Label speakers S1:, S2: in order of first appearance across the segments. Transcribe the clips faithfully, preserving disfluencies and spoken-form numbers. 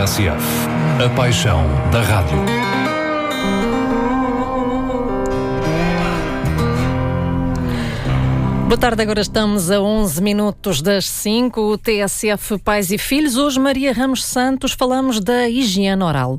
S1: S F, a paixão da rádio.
S2: Boa tarde, agora estamos a onze minutos das cinco, o T S F Pais e Filhos. Hoje, Maria Ramos Santos, falamos da higiene oral.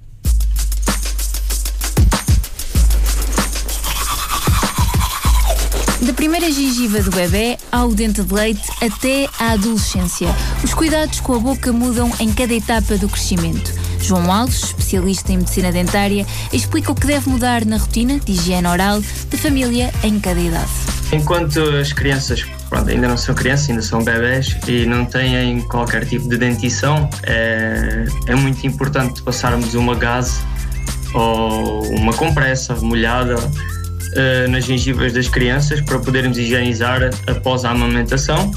S3: Da primeira gengiva do bebê ao dente de leite até à adolescência. Os cuidados com a boca mudam em cada etapa do crescimento. João Alves, especialista em medicina dentária, explica o que deve mudar na rotina de higiene oral da família em cada idade.
S4: Enquanto as crianças pronto, ainda não são crianças, ainda são bebés e não têm qualquer tipo de dentição, é, é muito importante passarmos uma gaze ou uma compressa molhada uh, nas gengivas das crianças para podermos higienizar após a amamentação.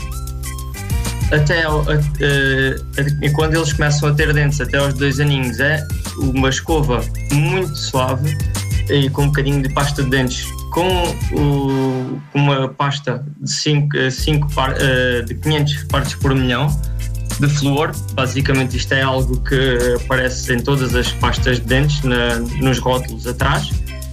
S4: Até uh, uh, quando eles começam a ter dentes, até aos dois aninhos, é uma escova muito suave e com um bocadinho de pasta de dentes, com o, uma pasta de, cinco, cinco par, uh, de quinhentas partes por milhão de flúor. Basicamente isto é algo que aparece em todas as pastas de dentes, na, nos rótulos atrás.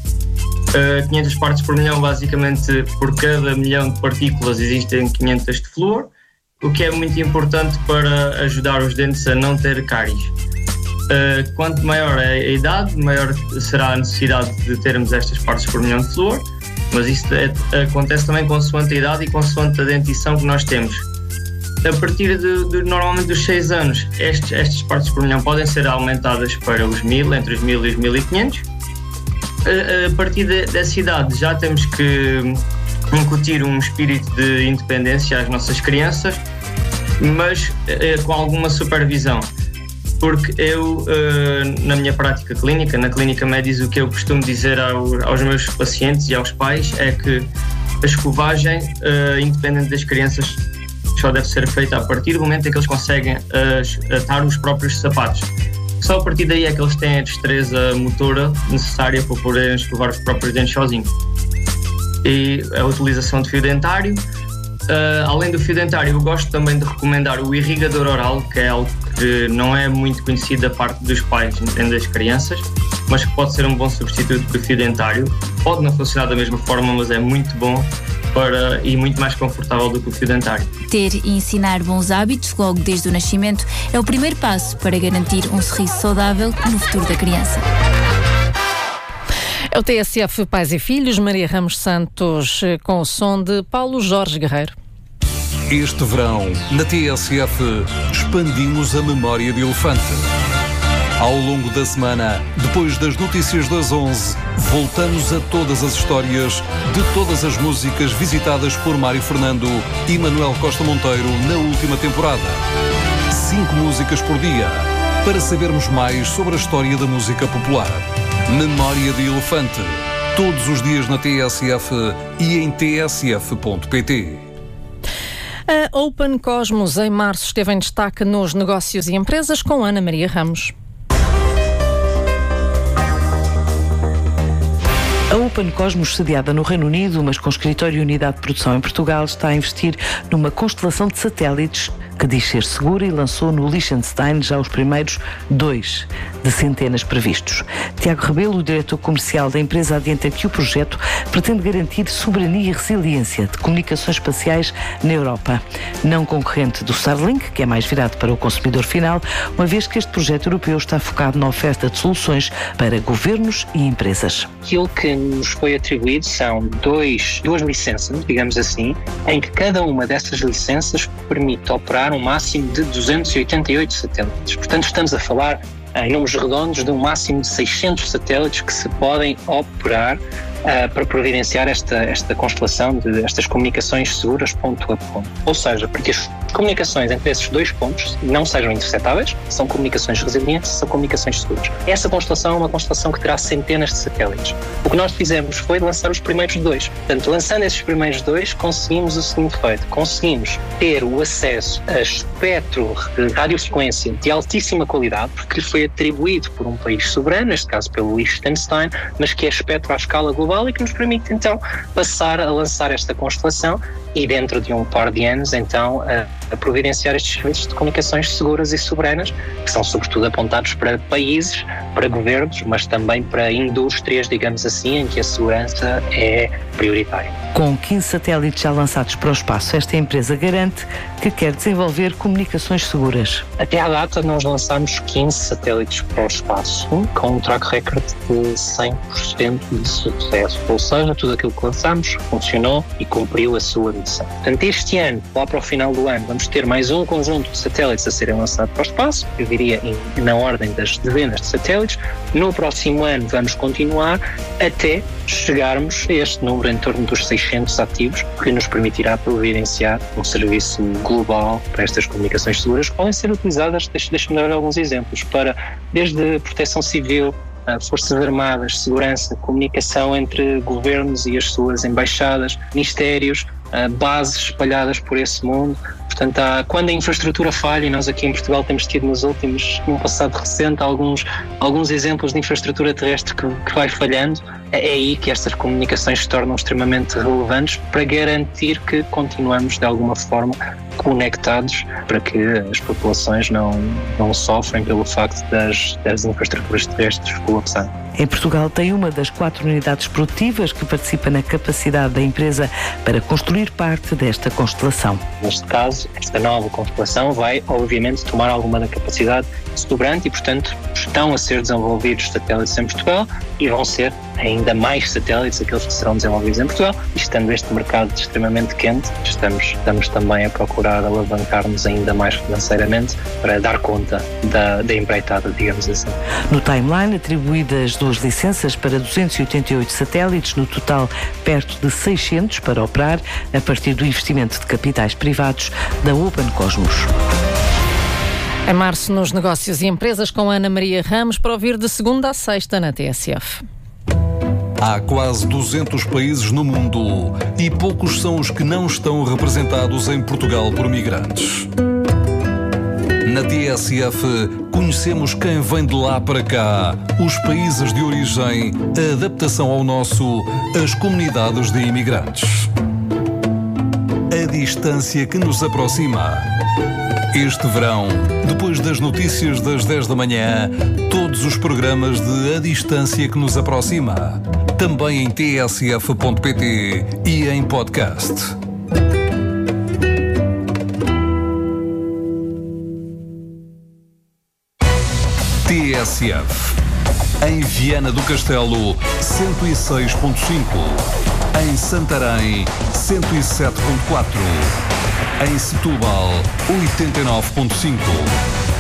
S4: Uh, quinhentas partes por milhão, basicamente por cada milhão de partículas existem quinhentas de flúor, o que é muito importante para ajudar os dentes a não ter cáries. Uh, quanto maior é a idade, maior será a necessidade de termos estas partes por milhão de flúor, mas isso é, acontece também consoante a idade e consoante a dentição que nós temos. A partir de, de normalmente dos seis anos, estes, estas partes por milhão podem ser aumentadas para os mil, entre os mil e os mil e quinhentos. A, a partir de, dessa idade já temos que incutir um espírito de independência às nossas crianças, mas eh, com alguma supervisão. Porque eu, na minha prática clínica, na Clínica Médis, o que eu costumo dizer aos meus pacientes e aos pais é que a escovagem, independente das crianças, só deve ser feita a partir do momento em que eles conseguem atar os próprios sapatos. Só a partir daí é que eles têm a destreza motora necessária para poderem escovar os próprios dentes sozinhos. E a utilização de fio dentário. Uh, além do fio dentário, eu gosto também de recomendar o irrigador oral, que é algo que não é muito conhecido da parte dos pais nem das crianças, mas que pode ser um bom substituto do fio dentário. Pode não funcionar da mesma forma, mas é muito bom para, e muito mais confortável do que o fio dentário.
S3: Ter e ensinar bons hábitos logo desde o nascimento é o primeiro passo para garantir um sorriso saudável no futuro da criança.
S2: É o T S F Pais e Filhos, Maria Ramos Santos, com o som de Paulo Jorge Guerreiro.
S1: Este verão, na T S F, expandimos a memória de elefante. Ao longo da semana, depois das notícias das onze, voltamos a todas as histórias de todas as músicas visitadas por Mário Fernando e Manuel Costa Monteiro na última temporada. Cinco músicas por dia, para sabermos mais sobre a história da música popular. Memória de Elefante, todos os dias na T S F e em t s f ponto p t.
S2: A Open Cosmos, em março, esteve em destaque nos negócios e empresas com Ana Maria Ramos.
S5: A Open Cosmos, sediada no Reino Unido, mas com escritório e unidade de produção em Portugal, está a investir numa constelação de satélites que diz ser segura e lançou no Liechtenstein já os primeiros dois de centenas previstos. Tiago Rebelo, o diretor comercial da empresa, adianta que o projeto pretende garantir soberania e resiliência de comunicações espaciais na Europa, não concorrente do Starlink, que é mais virado para o consumidor final, uma vez que este projeto europeu está focado na oferta de soluções para governos e empresas.
S6: Aquilo que nos foi atribuído são dois, duas licenças, digamos assim, em que cada uma dessas licenças permite operar um máximo de duzentos e oitenta e oito satélites. Portanto, estamos a falar em números redondos de um máximo de seiscentos satélites que se podem operar uh, para providenciar esta, esta constelação de estas comunicações seguras ponto a ponto. Ou seja, para que as comunicações entre esses dois pontos não sejam interceptáveis, são comunicações resilientes, são comunicações seguras. Essa constelação é uma constelação que terá centenas de satélites. O que nós fizemos foi lançar os primeiros dois. Portanto, lançando esses primeiros dois, conseguimos o seguinte feito. Conseguimos ter o acesso a espectro de radiofrequência de altíssima qualidade, porque lhe foi atribuído por um país soberano, neste caso pelo Liechtenstein, mas que é espectro à escala global e que nos permite, então, passar a lançar esta constelação e dentro de um par de anos, então, a a providenciar estes serviços de comunicações seguras e soberanas, que são sobretudo apontados para países, para governos, mas também para indústrias, digamos assim, em que a segurança é prioritária.
S5: Com quinze satélites já lançados para o espaço, esta empresa garante que quer desenvolver comunicações seguras.
S6: Até à data nós lançámos quinze satélites para o espaço, com um track record de cem por cento de sucesso. Ou seja, tudo aquilo que lançámos funcionou e cumpriu a sua missão. Portanto, este ano, lá para o final do ano, vamos ter mais um conjunto de satélites a serem lançados para o espaço, eu diria em, na ordem das dezenas de satélites. No próximo ano vamos continuar até chegarmos a este número em torno dos seiscentos ativos, que nos permitirá providenciar um serviço global para estas comunicações seguras. Podem ser utilizadas, deixe-me dar alguns exemplos, para desde proteção civil, Forças Armadas, segurança, comunicação entre governos e as suas embaixadas, ministérios, bases espalhadas por esse mundo. Portanto, há, quando a infraestrutura falha, e nós aqui em Portugal temos tido nos últimos, num passado recente, alguns, alguns exemplos de infraestrutura terrestre que, que vai falhando, é aí que estas comunicações se tornam extremamente relevantes para garantir que continuamos de alguma forma conectados, para que as populações não, não sofrem pelo facto das, das infraestruturas terrestres colapsarem.
S5: Em Portugal tem uma das quatro unidades produtivas que participa na capacidade da empresa para construir parte desta constelação.
S6: Neste caso, esta nova constelação vai, obviamente, tomar alguma da capacidade sobrante e, portanto, estão a ser desenvolvidos satélites em Portugal e vão ser ainda mais satélites aqueles que serão desenvolvidos em Portugal. E estando este mercado extremamente quente, estamos, estamos também a procurar alavancar-nos ainda mais financeiramente para dar conta da, da empreitada, digamos assim.
S5: No timeline, atribuídas duas licenças para duzentos e oitenta e oito satélites, no total perto de seiscentos para operar, a partir do investimento de capitais privados da Open Cosmos.
S2: Em março, nos Negócios e Empresas, com Ana Maria Ramos, para ouvir de segunda a sexta na T S F.
S1: Há quase duzentos países no mundo e poucos são os que não estão representados em Portugal por migrantes. Na T S F, conhecemos quem vem de lá para cá, os países de origem, a adaptação ao nosso, as comunidades de imigrantes. A distância que nos aproxima. Este verão, depois das notícias das dez da manhã, todos os programas de A Distância que nos aproxima. Também em t s f ponto p t e em podcast. T S F. Em Viana do Castelo, cento e seis ponto cinco. Em Santarém, cento e sete ponto quatro. Em Setúbal, oitenta e nove ponto cinco.